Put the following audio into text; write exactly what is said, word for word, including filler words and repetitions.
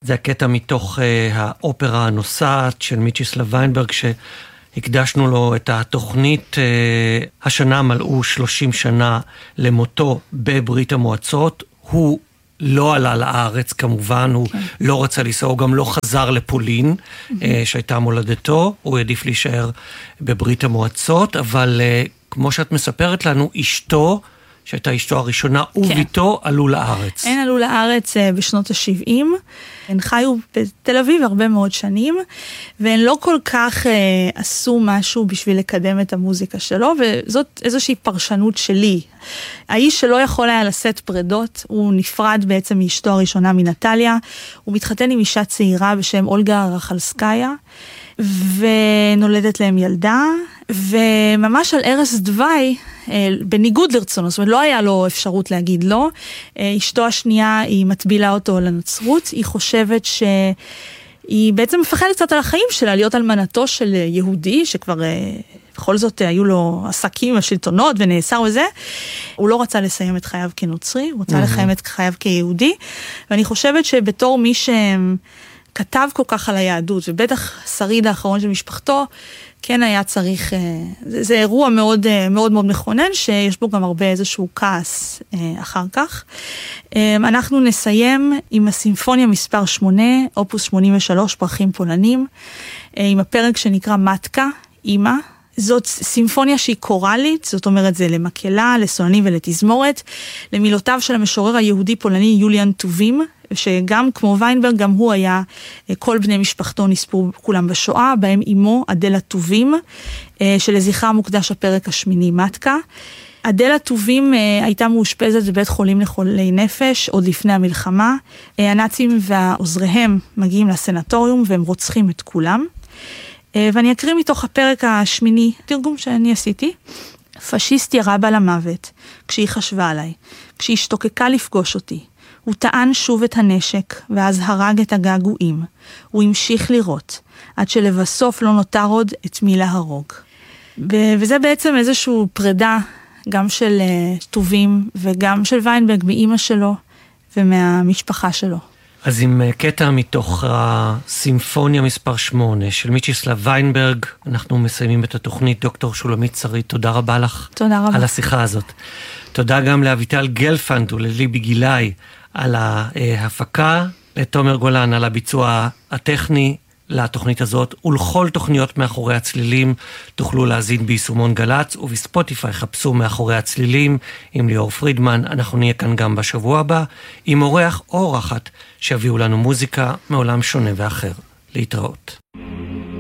זה הקטע מתוך uh, האופרה הנוסעת של מיצ'יסלב ויינברג, שהקדשנו לו את התוכנית. uh, השנה מלאו שלושים שנה למותו בברית המועצות. הוא לא עלה לארץ כמובן, הוא כן. לא רצה לנסוע, הוא גם לא חזר לפולין, mm-hmm. uh, שהייתה מולדתו, הוא העדיף להישאר בברית המועצות, אבל uh, כמו שאת מספרת לנו, אשתו, שהייתה אשתו הראשונה, כן. וביתו עלו לארץ. הן עלו לארץ בשנות ה-שבעים, הן חיו בתל אביב הרבה מאוד שנים, והן לא כל כך אה, עשו משהו בשביל לקדם את המוזיקה שלו, וזאת איזושהי פרשנות שלי. האיש שלא יכול היה לשאת פרדות, הוא נפרד בעצם מאשתו הראשונה מנטליה, הוא מתחתן עם אישה צעירה בשם אולגה רחלסקיה, ונולדת להם ילדה, וממש על ערש דווי, בניגוד לרצונו, זאת אומרת, לא היה לו אפשרות להגיד לא. אשתו השנייה, היא מטבילה אותו לנצרות, היא חושבת שהיא בעצם מפחדת קצת על החיים שלה, להיות אלמנתו של יהודי, שכבר בכל זאת היו לו עסקים השלטונות ונאסר וזה. הוא לא רצה לסיים את חייו כנוצרי, הוא רצה לסיים את חייו כיהודי, ואני חושבת שבתור מי שכתב כל כך על היהדות, ובטח שריד האחרון של משפחתו, כן היה צריך, זה, זה אירוע מאוד, מאוד מאוד מכונן, שיש בו גם הרבה איזשהו כעס אחר כך. אנחנו נסיים עם הסימפוניה מספר שמונה, אופוס שמונים ושלוש, פרחים פולנים, עם הפרק שנקרא מתקה, אימא. זאת סימפוניה שהיא קורלית, זאת אומרת זה למקהלה, לסולנים ולתזמורת, למילותיו של המשורר היהודי פולני יוליאן טובים, שגם כמו ויינברג, גם הוא היה, כל בני משפחתו נספו כולם בשואה, בהם אמו אדלה טובים, שלזכרה מוקדש הפרק השמיני מתקה. אדלה טובים הייתה מאושפזת בבית חולים לחולי נפש, עוד לפני המלחמה. הנאצים ועוזריהם מגיעים לסנטוריום, והם רוצחים את כולם. ואני אקריא מתוך הפרק השמיני, תרגום שאני עשיתי. פשיסט ירה בה למוות, כשהיא חשבה עליי, כשהיא השתוקקה לפגוש אותי. הוא טען שוב את הנשק, ואז הרג את הגעגועים. הוא המשיך לירות, עד שלבסוף לא נותר עוד את מי להרוג. ו- וזה בעצם איזשהו פרידה, גם של uh, טובים, וגם של ויינברג, מאמא שלו, ומהמשפחה שלו. אז עם קטע מתוך הסימפוניה מספר שמונה של מיצ'יסלב ויינברג, אנחנו מסיימים את התוכנית. דוקטור שולמית שריד, תודה רבה לך. תודה רבה. על השיחה הזאת. תודה גם לאביטל גלפנד ולליבי גילאי על ההפקה, לתומר גולן על הביצוע הטכני לתוכנית הזאת, ולכל תוכניות מאחורי הצלילים תוכלו להזין ביישומון גלץ, ובספוטיפיי חפשו מאחורי הצלילים עם ליאור פרידמן. אנחנו נהיה כאן גם בשבוע הבא, עם אורח או אורחת שיביאו לנו מוזיקה מעולם שונה ואחר. להתראות.